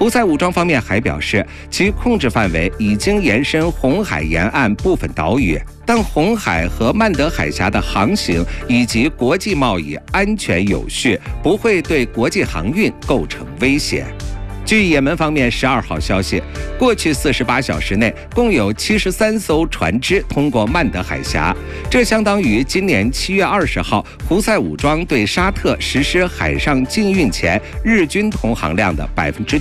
胡塞武装方面还表示，其控制范围已经延伸红海沿岸部分岛屿，但红海和曼德海峡的航行以及国际贸易安全有序，不会对国际航运构成威胁。据也门方面12号消息，过去48小时内共有73艘船只通过曼德海峡，这相当于今年7月20号胡塞武装对沙特实施海上禁运前日均通航量的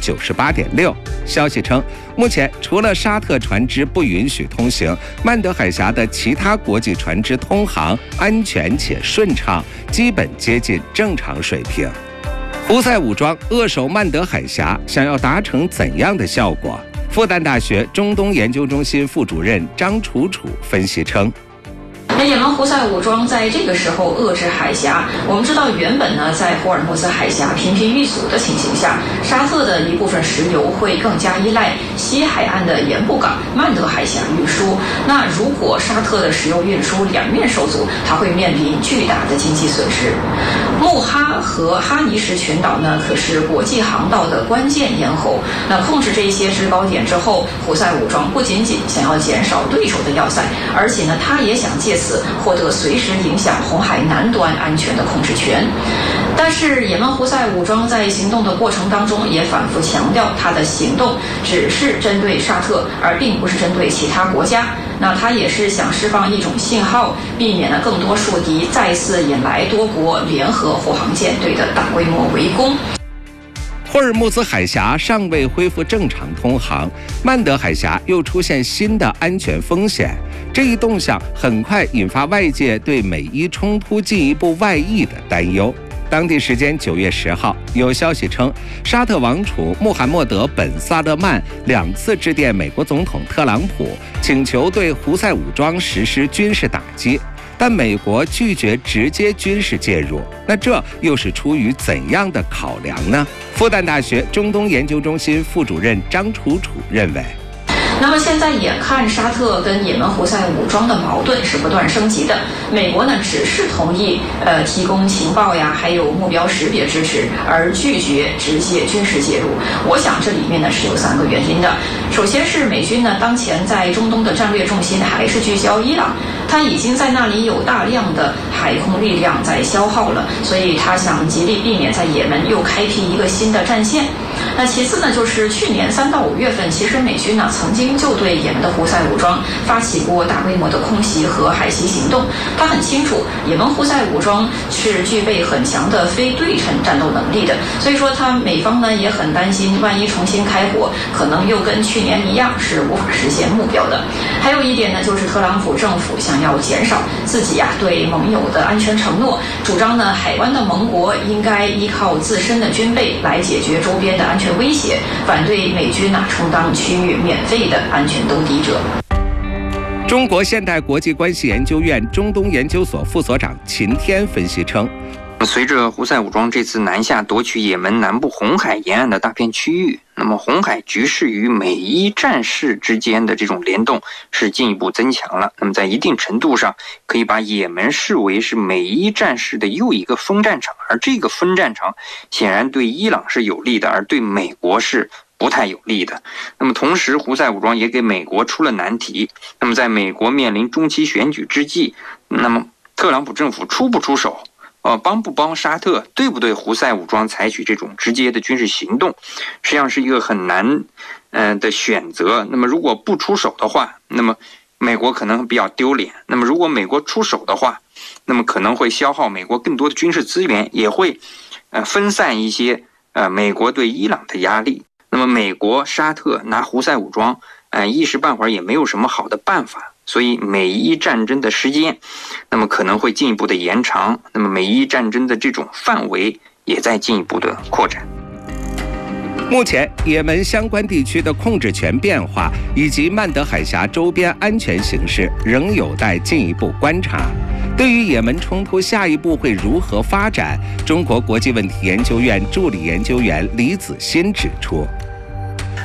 98.6%。消息称，目前除了沙特船只不允许通行，曼德海峡的其他国际船只通航安全且顺畅，基本接近正常水平。胡塞武装扼守曼德海峡，想要达成怎样的效果？复旦大学中东研究中心副主任张楚楚分析称， 也门胡塞武装在这个时候遏制海峡，我们知道原本呢，在霍尔木兹海峡频频遇阻的情形下，沙特的一部分石油会更加依赖西海岸的盐步港曼德海峡运输。那如果沙特的石油运输两面受阻，它会面临巨大的经济损失。穆哈和哈尼什群岛呢，可是国际航道的关键咽喉。那控制这些制高点之后，胡塞武装不仅仅想要减少对手的要塞，而且呢，他也想借此获得随时影响红海南端安全的控制权。但是也门胡塞武装在行动的过程当中也反复强调，他的行动只是针对沙特，而并不是针对其他国家。那他也是想释放一种信号，避免了更多树敌再次引来多国联合护航舰队的大规模围攻。 霍尔木兹海峡尚未恢复正常通航，曼德海峡又出现新的安全风险，这一动向很快引发外界对美伊冲突进一步外溢的担忧。当地时间9月10号，有消息称，沙特王储穆罕默德·本·萨勒曼2次致电美国总统特朗普，请求对胡塞武装实施军事打击，但美国拒绝直接军事介入。那这又是出于怎样的考量呢？复旦大学中东研究中心副主任张楚楚认为， 那么现在眼看沙特跟也门胡塞武装的矛盾是不断升级的，美国呢只是同意提供情报呀，还有目标识别支持，而拒绝直接军事介入。我想这里面呢是有3个原因的。首先是美军呢当前在中东的战略重心还是聚焦伊朗，他已经在那里有大量的海空力量在消耗了，所以他想极力避免在也门又开辟一个新的战线。那其次呢，就是去年3到5月份，其实美军呢曾经就对也门的胡塞武装发起过大规模的空袭和海袭行动。他很清楚，也门胡塞武装是具备很强的非对称战斗能力的，所以说美方呢也很担心，万一重新开火，可能又跟去年一样是无法实现目标的。还有一点呢，就是特朗普政府想要减少自己对盟友的安全承诺，主张呢海湾的盟国应该依靠自身的军备来解决周边的安全威胁，反对美军充当区域免费的安全兜底者。 中国现代国际关系研究院中东研究所副所长秦天分析称， 随着胡塞武装这次南下夺取也门南部红海沿岸的大片区域，那么红海局势与美伊战事之间的这种联动是进一步增强了。那么在一定程度上，可以把也门视为是美伊战事的又一个分战场，而这个分战场显然对伊朗是有利的，而对美国是不太有利的。那么同时，胡塞武装也给美国出了难题。那么在美国面临中期选举之际，那么特朗普政府出不出手？帮不帮沙特，对不对胡塞武装采取这种直接的军事行动，实际上是一个很难的选择。那么如果不出手的话，那么美国可能比较丢脸；那么如果美国出手的话，那么可能会消耗美国更多的军事资源，也会分散一些美国对伊朗的压力。那么美国、沙特拿胡塞武装，一时半会儿也没有什么好的办法。所以美伊战争的时间，那么可能会进一步的延长，那么美伊战争的这种范围也在进一步的扩展。 目前也门相关地区的控制权变化以及曼德海峡周边安全形势仍有待进一步观察。对于也门冲突下一步会如何发展，中国国际问题研究院助理研究员李子欣指出，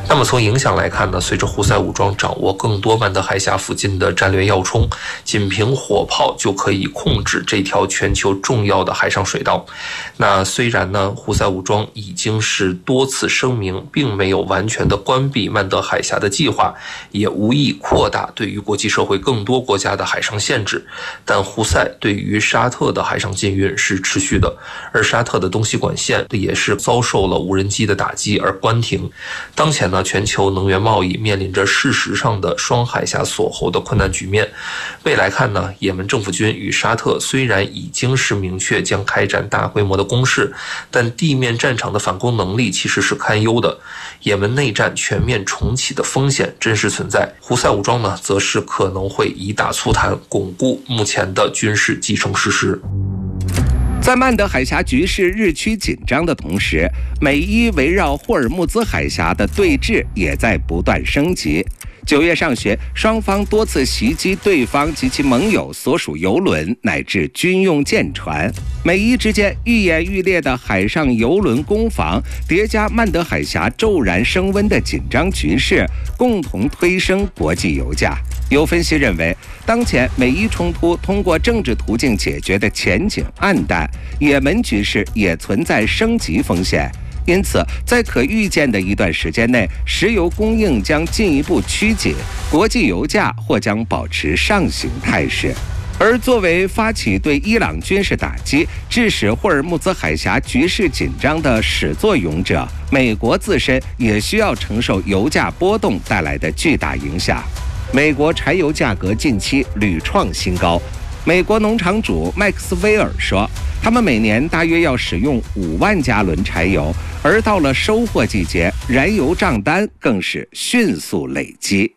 那么从影响来看呢，随着胡塞武装掌握更多曼德海峡附近的战略要冲，仅凭火炮就可以控制这条全球重要的海上水道。那虽然呢，胡塞武装已经是多次声明并没有完全的关闭曼德海峡的计划，也无意扩大对于国际社会更多国家的海上限制，但胡塞对于沙特的海上禁运是持续的，而沙特的东西管线也是遭受了无人机的打击而关停。当前呢，全球能源贸易面临着事实上的双海峡锁喉的困难局面。未来看呢，也门政府军与沙特虽然已经是明确将开展大规模的攻势，但地面战场的反攻能力其实是堪忧的。也门内战全面重启的风险真实存在。胡塞武装呢，则是可能会以打促谈，巩固目前的军事继承事实。 在曼德海峡局势日趋紧张的同时，美伊围绕霍尔木兹海峡的对峙也在不断升级。9月上旬，双方多次袭击对方及其盟友所属油轮乃至军用舰船。美伊之间愈演愈烈的海上油轮攻防，叠加曼德海峡骤然升温的紧张局势，共同推升国际油价。有分析认为，当前美伊冲突通过政治途径解决的前景暗淡，也门局势也存在升级风险。因此，在可预见的一段时间内，石油供应将进一步趋紧，国际油价或将保持上行态势。而作为发起对伊朗军事打击，致使霍尔木兹海峡局势紧张的始作俑者，美国自身也需要承受油价波动带来的巨大影响。美国柴油价格近期屡创新高。美国农场主麦克斯韦尔说，他们每年大约要使用5万加仑柴油，而到了收获季节，燃油账单更是迅速累积。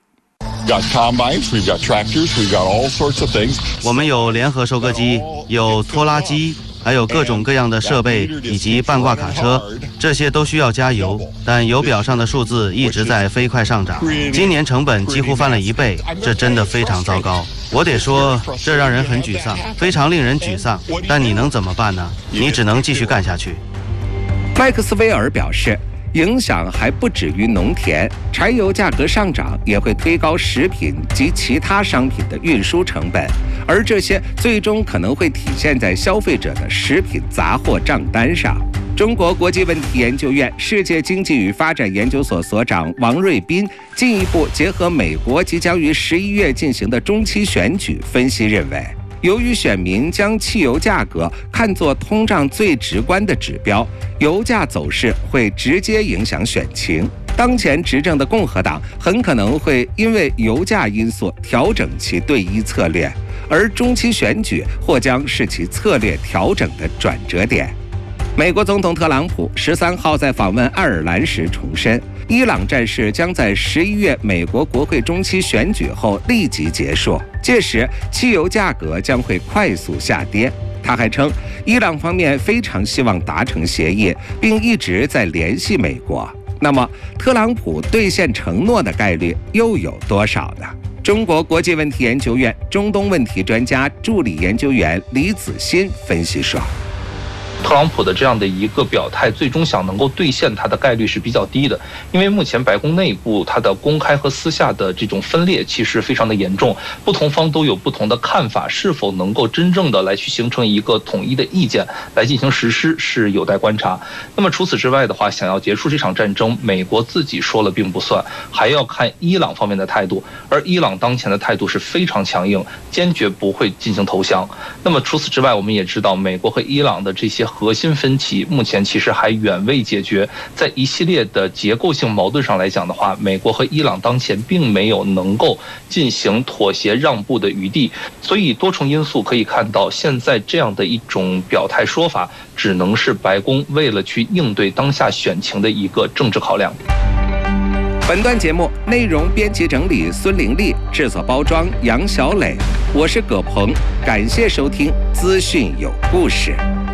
我们有联合收割机，有拖拉机，还有各种各样的设备以及半挂卡车，这些都需要加油，但油表上的数字一直在飞快上涨。今年成本几乎翻了1倍，这真的非常糟糕。我得说，这让人很沮丧，非常令人沮丧。但你能怎么办呢？你只能继续干下去。 麦克斯韦尔表示，影响还不止于农田，柴油价格上涨也会推高食品及其他商品的运输成本，而这些最终可能会体现在消费者的食品杂货账单上。中国国际问题研究院世界经济与发展研究所所长王瑞斌进一步结合美国即将于11月进行的中期选举分析认为，由于选民将汽油价格看作通胀最直观的指标，油价走势会直接影响选情。当前执政的共和党很可能会因为油价因素调整其对伊策略，而中期选举或将是其策略调整的转折点。美国总统特朗普13号在访问爱尔兰时重申，伊朗战事将在11月美国国会中期选举后立即结束，届时汽油价格将会快速下跌。他还称，伊朗方面非常希望达成协议，并一直在联系美国。那么，特朗普兑现承诺的概率又有多少呢？中国国际问题研究院中东问题专家助理研究员李子欣分析说， 特朗普的这样的一个表态，最终想能够兑现它的概率是比较低的，因为目前白宫内部它的公开和私下的这种分裂其实非常的严重，不同方都有不同的看法，是否能够真正的来去形成一个统一的意见来进行实施是有待观察。那么除此之外的话，想要结束这场战争，美国自己说了并不算，还要看伊朗方面的态度，而伊朗当前的态度是非常强硬，坚决不会进行投降。那么除此之外，我们也知道美国和伊朗的这些核心分歧目前其实还远未解决，在一系列的结构性矛盾上来讲的话，美国和伊朗当前并没有能够进行妥协让步的余地，所以多重因素可以看到，现在这样的一种表态说法只能是白宫为了去应对当下选情的一个政治考量。 本段节目内容编辑整理孙玲丽，制作包装杨小磊，我是葛鹏，感谢收听资讯有故事。